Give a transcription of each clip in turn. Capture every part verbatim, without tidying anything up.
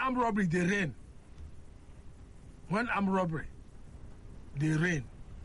armed robbery, they rain. When armed robbery, they rain.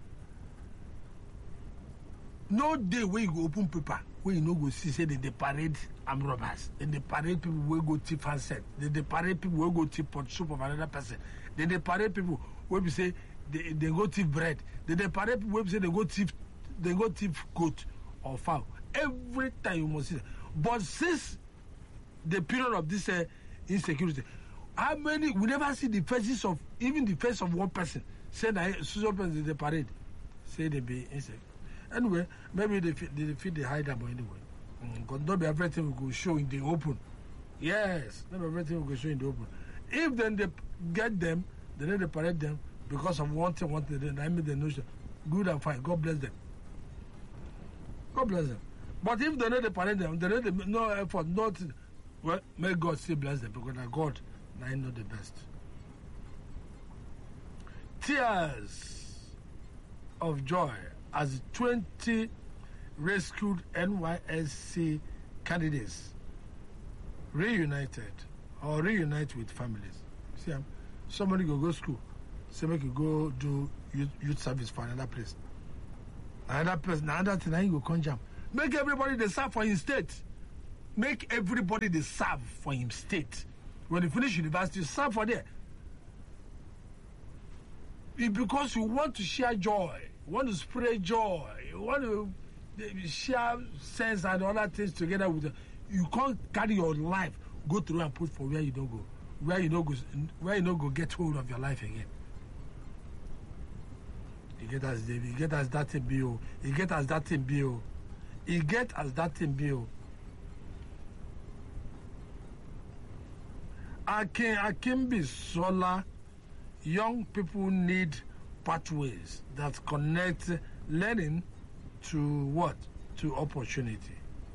No day where you go open paper, where you no go see, say, they, they parade armed robbers. They, they parade people where go thief handset. They, they parade people where go thief pot soup of another person. They, they parade people where we say, they, they go thief bread. They, they parade people where we say, they go thief, they go thief goat or fowl. Every time you must see that. But since the period of this uh, insecurity, how many, we never see the faces of, even the face of one person, say that social person they parade, say they be insecure. Anyway, maybe they feel they, feel they hide them anyway. Because mm, not everything will go show in the open. Yes, not everything will go show in the open. If then they get them, then they parade them because of one thing, one thing, then I mean the notion. Good and fine. God bless them. God bless them. But if they not parade them, they not no effort, not well, may God still bless them because God, I know the best. Tears of joy as twenty rescued N Y S C candidates reunited or reunite with families. See, um, somebody go go school, somebody can go do youth, youth service for another place. Another place, another thing, I go come jam. Make everybody they serve for his state. Make everybody they serve for his state. When you finish university, serve for there. It's because you want to share joy. You want to spread joy. You want to share sense and other things together with you. You can't carry your life, go through and put for where you don't go. Where you don't go, where you don't go get hold of your life again. You get as you get as that thing be. You get as that thing be. You get as that thing be. Akin Akimbi Sola, young people need pathways that connect learning to what? To opportunity.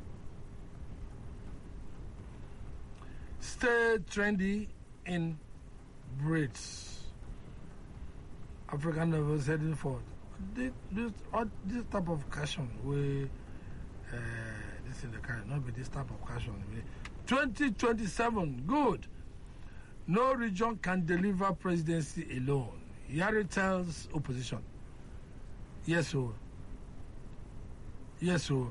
Stay trendy in braids. African level heading forward. This, this, this type of caution, we, uh, this is the kind, not be this type of caution. twenty twenty-seven, good. No region can deliver presidency alone. Yari tells opposition. Yes, sir. Yes, sir.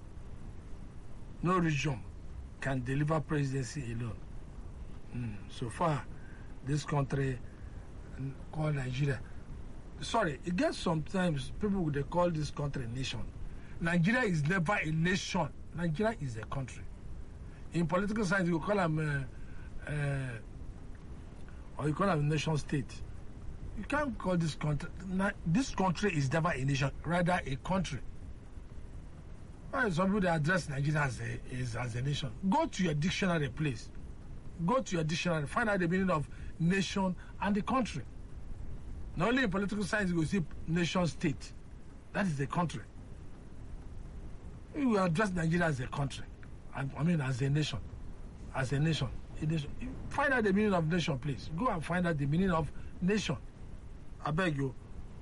No region can deliver presidency alone. Mm. So far, this country called Nigeria. Sorry, it gets sometimes people they call this country a nation. Nigeria is never a nation. Nigeria is a country. In political science, you call them, uh, uh, or you call them a nation state. You can't call this country. This country is never a nation, rather a country. Well, some people they address Nigeria as a, is, as a nation. Go to your dictionary, please. Go to your dictionary, find out the meaning of nation and the country. Not only in political science, you will see nation state. That is a country. You will address Nigeria as a country. I mean, as a nation. As a nation. A nation. Find out the meaning of nation, please. Go and find out the meaning of nation. I beg you.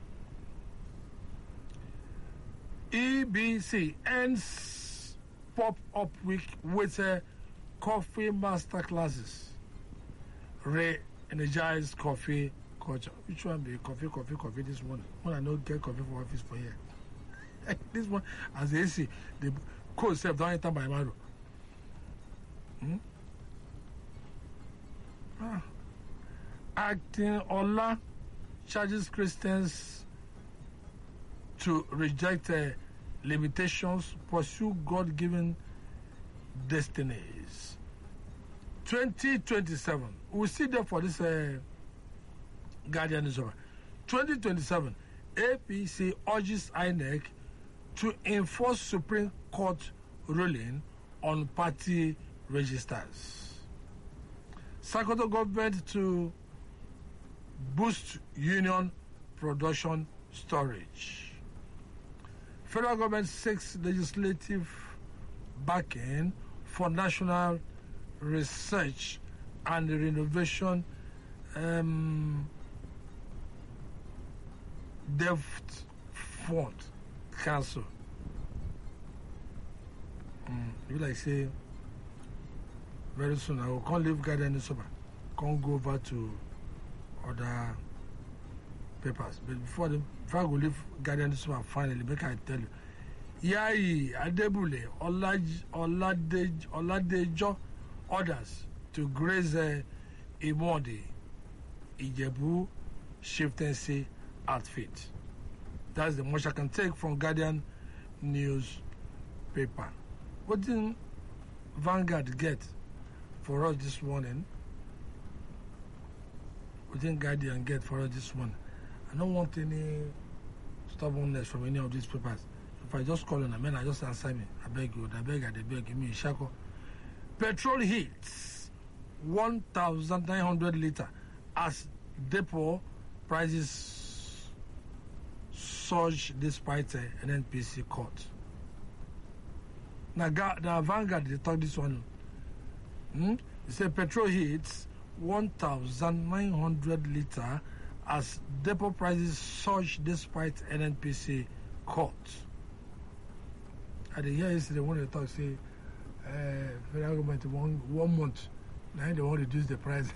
E B C ends pop-up week with uh, coffee master classes. Re-energize coffee culture. Which one be coffee, coffee, coffee this morning? When I don't get coffee for office for here. This one, as they see, the code self don't enter by Maro. Hmm? Ah. Acting Ola charges Christians to reject uh, limitations, pursue God-given destinies. twenty twenty-seven. We'll see there for this uh, Guardian newspaper. twenty twenty-seven. A P C urges I N E C to enforce Supreme Court ruling on party registers. Sokoto government to boost union production storage. Federal government seeks legislative backing for national research and renovation um, debt fund council. Mm, you like say very soon I will call leave guardian newspaper. can't go over to other papers. But before the before I go leave Guardian this one finally, make I tell you. Yayi Adebule Olaj Olade Oladejo orders to graze uh, Imode Ijebu Chieftaincy outfit. That's the most I can take from Guardian newspaper. What did Vanguard get for us this morning? What did Guardian get for us this morning? I don't want any stubbornness from any of these papers. If I just call on a man, I just answer me. I beg you, I beg, I beg, give me a shackle. Petrol hits one thousand nine hundred litre as depot prices surge despite uh, an N P C cut. Now, now Vanguard, they talk this one. Hmm? They say petrol hits one thousand nine hundred litre as depot prices surge despite N N P C cut. At the year yesterday, when they talk, say, uh, federal government one, one month, now they want to reduce the price.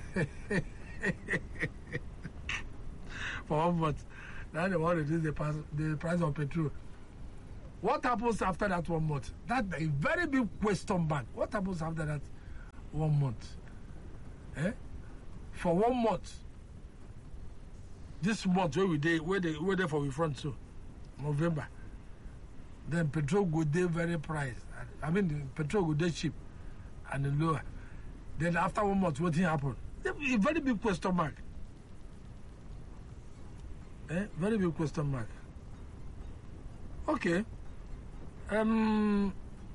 For one month, now they want to reduce the price, the price of petrol. What happens after that one month? That's a very big question mark. What happens after that one month? Eh? For one month, this month where we day, where they where they for we front so November. Then petrol go there very price. I mean, the petrol go there cheap and then lower. Then after one month, what thing happen? A very big question mark. Eh? Very big question mark. Okay. Um.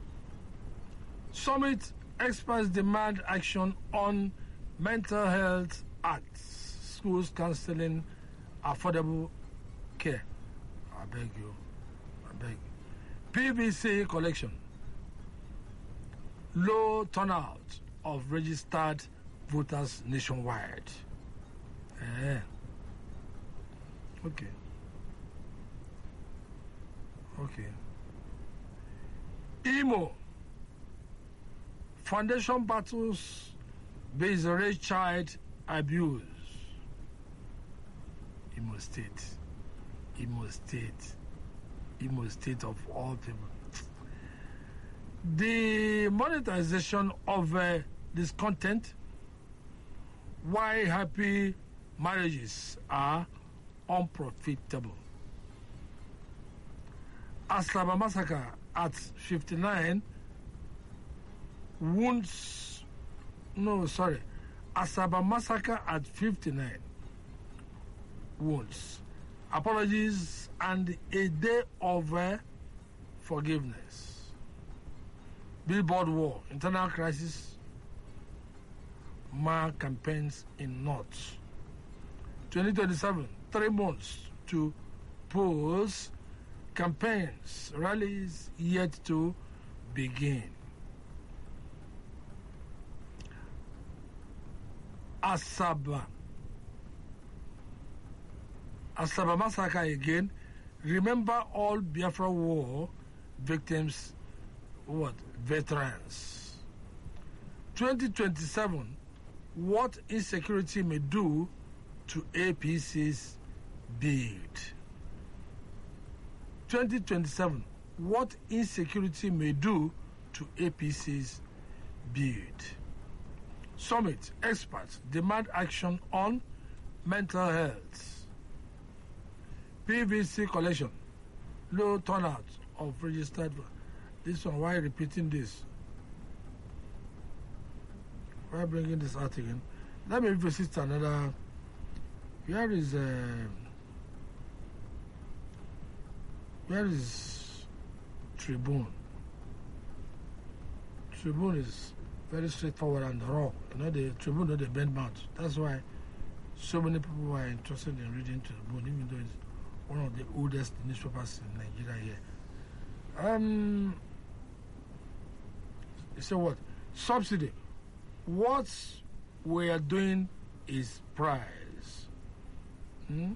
Summit experts demand action on mental health act. Schools counseling, affordable care. I beg you. I beg you. P V C collection. Low turnout of registered voters nationwide. Eh. Okay. Okay. Imo. Foundation battles based child abuse. Imo State. Imo State. Imo State of all people. The monetization of uh, this content, why happy marriages are unprofitable. Asaba massacre at fifty-nine wounds, no, sorry, Asaba massacre at fifty-nine wounds. Apologies and a day of uh, forgiveness. Billboard war, internal crisis, Mar campaigns in North. twenty twenty-seven, three months to pause campaigns, rallies yet to begin. Asaba. Asaba massacre again. Remember all Biafra war victims, what? Veterans. twenty twenty-seven, what insecurity may do to A P C's bid. twenty twenty-seven, what insecurity may do to A P C's bid. Summit experts demand action on mental health. P V C collection, low turnout of registered. This one, why repeating this? Why bringing this out again? Let me visit another. Here is uh, where is Tribune? Tribune is very straightforward and raw. You know, the Tribune, know, they bend mouth. That's why so many people are interested in reading Tribune, even though it's one of the oldest newspapers in Nigeria here. Um, so what? Subsidy. What we are doing is price. Hmm?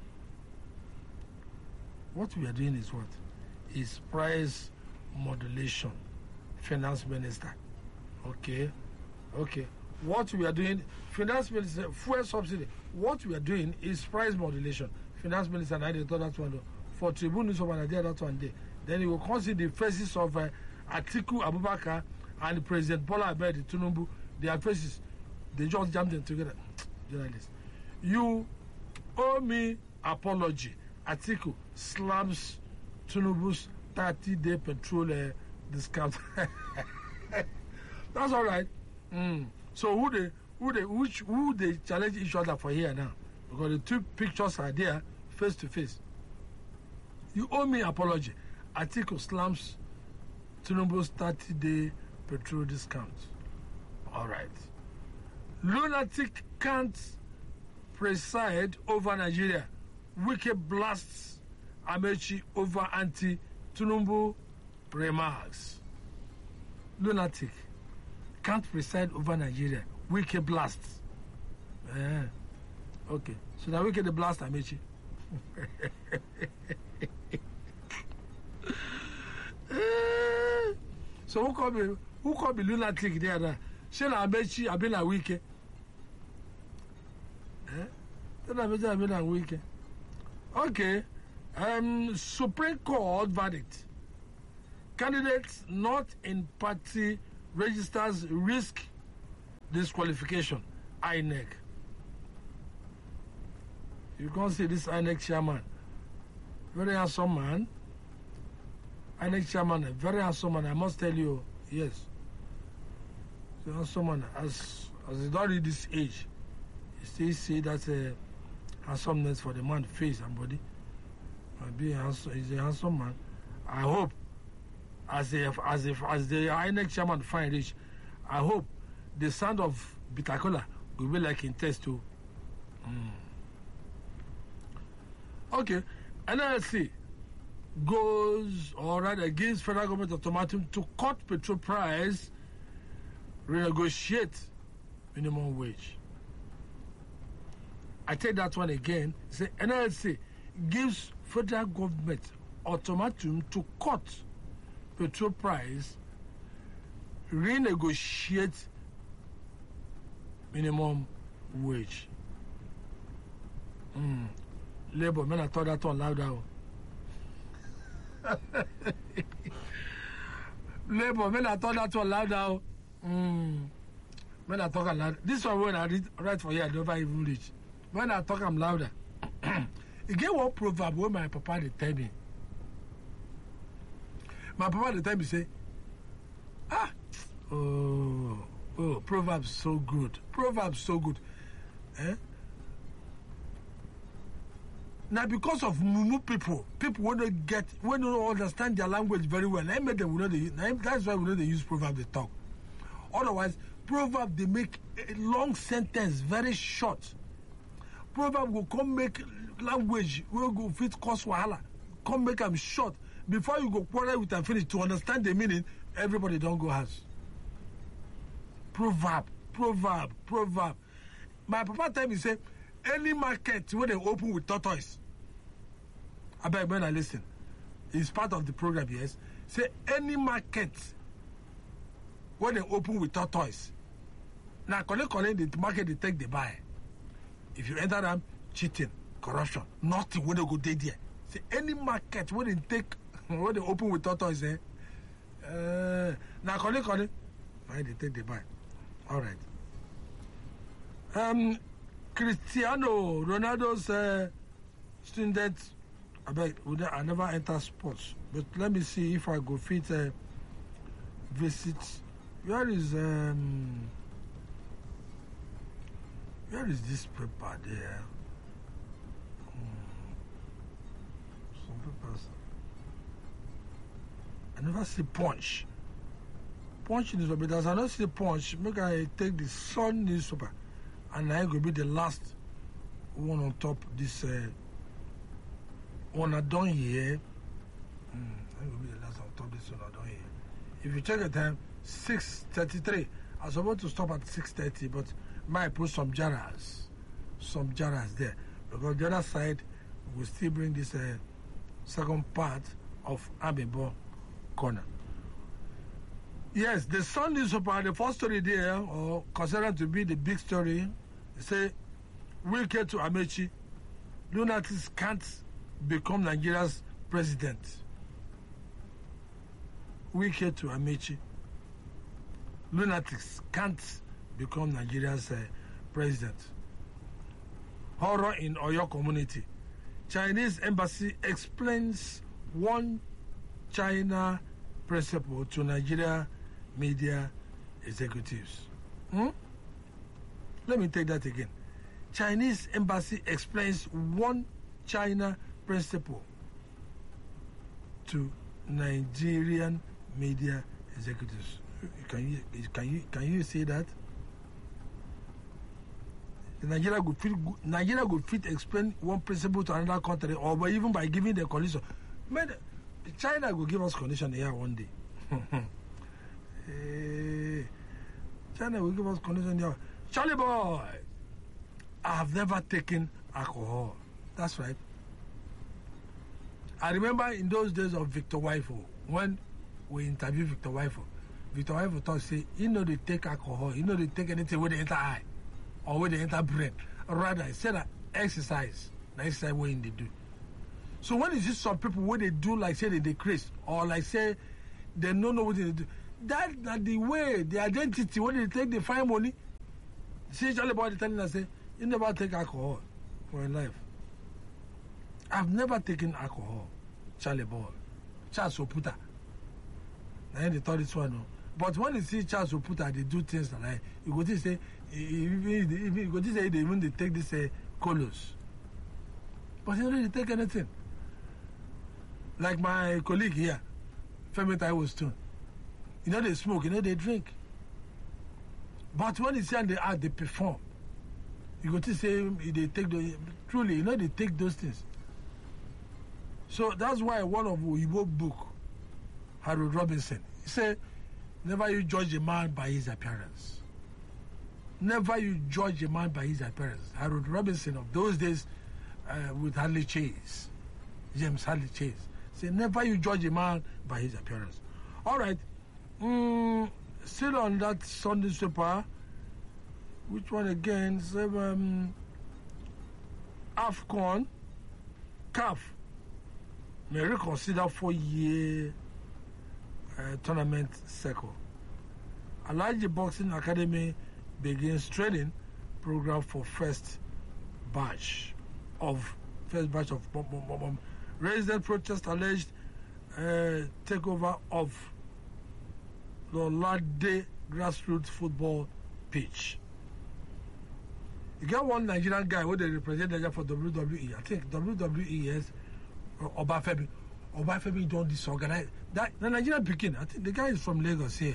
What we are doing is what? Is price modulation. Finance Minister. Okay. Okay. what we are doing, finance minister, fuel subsidy, what we are doing is price modulation. Finance minister, and I did that one for Tribune News of Nigeria that one day. Then you will consider the faces of uh, Atiku Abubakar and President Bola Ahmed Tinubu. Their faces, they just jammed them together. Journalists, you owe me apology. Atiku slams Tinubu's thirty-day petrol uh, discount. That's all right. Mm. So who they, who they, which, who they challenge each other for here now? Because the two pictures are there, face to face. You owe me apology. Atiku slams Tinubu's thirty-day petrol discount. All right. Lunatic can't preside over Nigeria. Wicked blasts Amechi over anti-Tinubu remarks. Lunatic can't preside over Nigeria. Wicked blasts. Uh, okay. So now wicked the blast Amechi. So who call me? Who call me lunatic there? Shall I bet you? I've been a week. Eh? Then I bet I've been a week. Okay. Um, Supreme Court verdict. Candidates not in party registers risk disqualification. I N E C. You can't see this I N E C chairman. Very handsome man. I N E C chairman, very handsome man. I must tell you, yes. So handsome man, as as he's already this age, you still see that uh, handsomeness for the man's face and body. And being handsome, he's a handsome man. I hope, as a, as a, as the I N E C chairman find rich, I hope the sound of Bitacola will be like in test too. Mm. Okay, N L C goes or rather against federal government ultimatum to cut petrol price, renegotiate minimum wage. I take that one again. Say N L C gives federal government ultimatum to cut petrol price, renegotiate minimum wage. Mm. Labour, man, I thought that one louder. Labour, man, I thought that one louder. Mm. When I talk loud, this one when I read right for here, I never even reach. When I talk, I'm louder. You get one proverb where my papa they tell me. My papa they tell me say, ah, oh, oh, proverbs so good, proverbs so good, eh? Now because of Mumu people, people when they get, when they don't understand their language very well, I made them, we know they, that's why we know they use proverbs they talk. Otherwise, proverbs they make a long sentence very short. Proverbs will come make language will go fit cause wahala, come make them short. Before you go quarrel with them finish to understand the meaning, everybody don't go house. Proverb, proverb, proverb. My papa tell me say, any market when they open with tortoise. I beg when I listen. It's part of the program, yes. Say any market when they open with tortoise. Now collect collect the market they take the buy. If you enter them, cheating, corruption, nothing when they go dead there. Say any market when they take when they open with tortoise, eh? Uh, now collect collect, why they take the buy. All right. Um Cristiano Ronaldo's uh, student, I beg, I never enter sports, but let me see if I go fit uh, visit. Where is um? Where is this paper there? Hmm. Some papers. I never see Punch. Punch newspaper. There's I don't see Punch. Make I take the Sun newspaper. And I will be the last one on top this uh, one I done here. Mm, I will be the last on top this one I done here. If you check the time, six thirty-three. I was supposed to stop at six thirty, but might put some jarras, some jarras there because the other side will still bring this uh, second part of Amebo corner. Yes, the Sun newspaper, the first story there, or considered to be the big story, say, Wike to Amechi, lunatics can't become Nigeria's president. Wike to Amechi, lunatics can't become Nigeria's uh, president. Horror in Oyo community. Chinese embassy explains one China principle to Nigeria media executives. Hmm? Let me take that again. Chinese embassy explains one China principle to Nigerian media executives. Can you can you can you say that? Nigeria could fit Nigeria could fit explain one principle to another country, or by, even by giving the condition. Man, China will give us condition here one day. uh, China will give us condition here. Charlie boy, I have never taken alcohol. That's right. I remember in those days of Victor Waifo, when we interviewed Victor Waifo, Victor Waifo thought, say, you know they take alcohol, you know they take anything with the enter eye or with the enter brain. Rather, I said that exercise, the exercise what they do. So when you see some people where they do like say they decrease or like say they don't know what they do, that that the way, the identity, when they take the find money. See Charlie boy telling us, say, you never take alcohol for your life. I've never taken alcohol, Charlie boy. Charles Oputa. Now they thought this one, no. But when you see Charles Oputa, they do things like you go to say, even you go to say they even they take this uh, colos. But they don't really take anything. Like my colleague here, Femi Taiwo Stone. You know they smoke, you know they drink. But when you see and they act, they perform. You go to say they take the truly, you know they take those things. So that's why one of Uyibo book, Harold Robinson, he said, never you judge a man by his appearance. Never you judge a man by his appearance. Harold Robinson of those days uh, with Hadley Chase, James Hadley Chase, say never you judge a man by his appearance. All right. Mm, still on that Sunday newspaper, which one again? Say, um, AFCON, C A F may reconsider four-year uh, tournament cycle. Alhaji Boxing Academy begins training program for first batch of first batch of bom, bom, bom, bom. Resident protest alleged uh, takeover of the Lade grassroots football pitch. You get one Nigerian guy who they represent Nigeria for W W E. I think W W E is Obafemi. Obafemi don't disorganize that. The Nigerian Pekin. I think the guy is from Lagos here.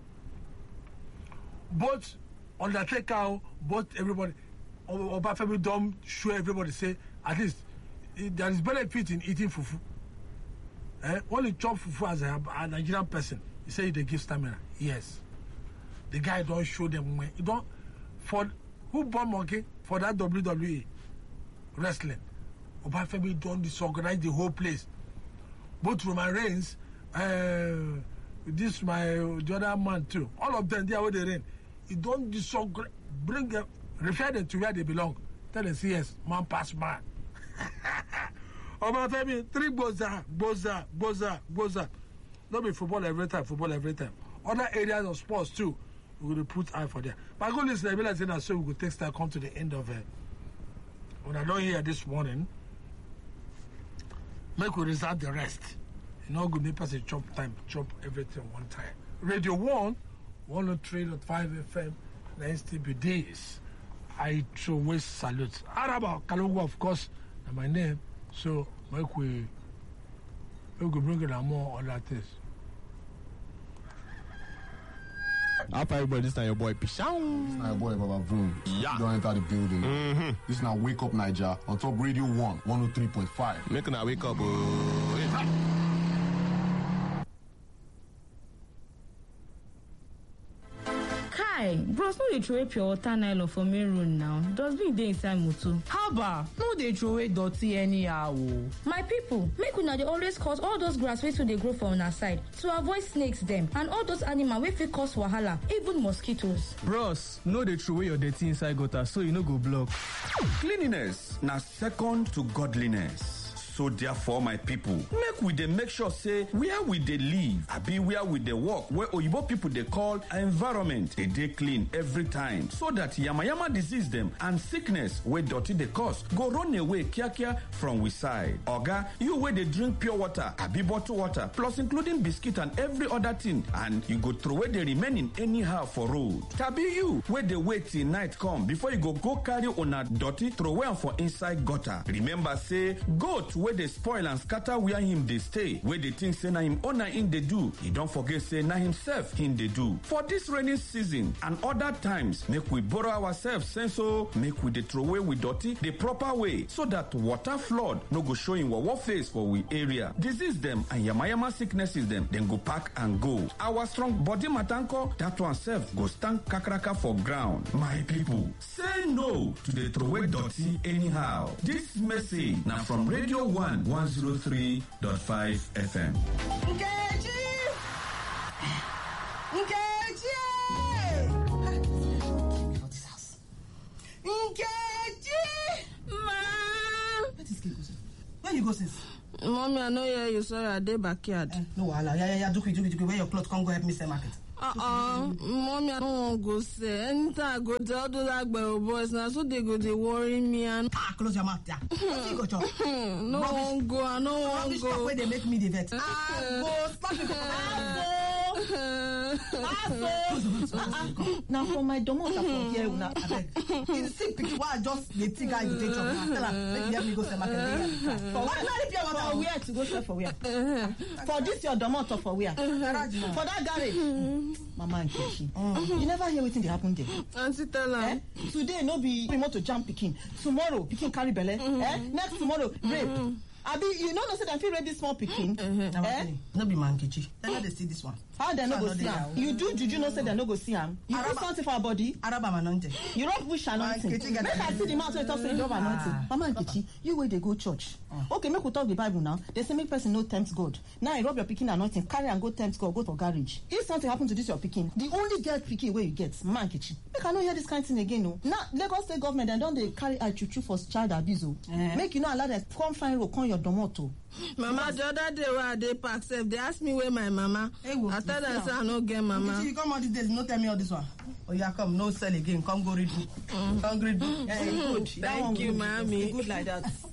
Both Undertaker, both everybody. Obafemi don't show everybody say at least there is benefit in eating fufu. Eh? When you chop fufu as a, a Nigerian person, you say they give stamina. Yes. The guy don't show them when you don't for who born monkey for that W W E wrestling. Obafemi don't disorganize the whole place. Both Roman Reigns, uh, this my the other man too. All of them, they are where they reign. You don't disorganize, bring them, refer them to where they belong. Tell them, yes, man pass man. Obafemi, three boza, boza, boza, boza. Not be football every time, football every time. Other areas of sports too, we will put eye for them. My good listener, I realize that so we will take time come to the end of it. When I don't hear this morning, make we reserve the rest. You know, go make us a chop time, chop everything one time. Radio One, one oh three point five F M, nice to be days. I always salute. Araba Kalungu, of course, and my name. So make we we go bring it on more other things. After everybody, this time your boy Pishao. This now your boy Baba Vroom. Yeah. Don't enter the building. Mm-hmm. This now Wake Up Niger on Top Radio One, one oh three point five. Making a wake up. Uh, Kai, Bros, no dey throw pure water nylon for main road now. Dustbin dey inside motor. Haba, no dey throw away dirty anyhow. My people, make una dey always cut all those grass wey too dey grow for una side to avoid snakes dem and all those animals wey fit cause wahala, even mosquitoes. Bros, no dey throw away your dirty inside gutter so you no go block. Cleanliness na second to godliness. So therefore, my people, make we dey make sure say where we dey live, abi where we dey work, where oyibo people dey call environment, dey dey clean every time, so that yamayama disease dem and sickness wey dirty dey cause go run away kiakia from we side. Oga, you wey dey drink pure water, abi bottled water, plus including biscuit and every other thing, and you go throw away the remaining anyhow for road. Tabi you wey dey wait till night come before you go go carry una dirty throw away am for inside gutter. Remember say goat wey dey spoil and scatter where him dey stay, wey dey think say na him owner him dey do, he don forget say na himself him dey do. For this rainy season and other times, make we borrow ourselves sense, so make we dey throw away we dirty the proper way, so that water flood no go show him wawa face for we area. Disease dem and yamayama sicknesses dem dem go pack and go. Our strong body matanko, that one self go stand kakaraka for ground. My people, say no to the throw away dirty anyhow. This message na from Radio One one zero three point five F M. Nkechi! Nkechi! Out this house. Nkechi! Ma! Where is Kiko? Where you go since? Mommy, I know hear you. Sorry, I dey backyard. Eh, no wahala. Yeah, yeah, yeah. Do quick, do quick, do quick. Wear your clothes. Come go help me sell market. Uh-uh. Mommy, I don't want to go say. Anytime I go tell those Agbero boys, now so they go, they worry me. And Ah, close your mouth, yeah. What you go chop? no one go, I no want Rubbish go. talk where they make me the vex. Ah, go. Stop it. Now for my domot from here, una abeg. You see, pikin, why I just the thing guy you take chop. Tell her, make me help me go sell market. For what? For where to go sell for where? For this your domot or for where? For that garage. Mama and Kechi, you never hear wetin dey happen there. Auntie tell her. Eh? Today no be remote to jam pikin. Tomorrow pikin carry belle. Eh? Next tomorrow rape. Abi, you know no say dem fit rape this small pikin. Eh? No be man Kechi. Tell her they see this one. How dem no go see am? You do juju no say dem no go see am. You do something for our body. Araba anointing. You rub wish anointing. Make I see the mouth wey talk say you rub anointing. Mama and Kechi, you wey dey go church. Okay, make we talk the Bible now. They say make person no tempt God. Now you rub your pikin anointing, carry and go tempt God, go for garage. If something happen to this your pikin, the only girl pikin wey you get, man Kechi. Make I no hear this kind of thing again, no. Now Lagos State government dem don dey carry eye chuchu for child abuse. Eh. Make you no allow them come find road, come your domoto. Mama, the other day when I dey park sef, they ask me where my mama. Hey, I tell them say I no get mama. You come all these days, no tell me all this one. Oh yeah, come, no sell again. Come go read book. Mm. Come read book. Yeah, good. Thank you, mommy. Good like that.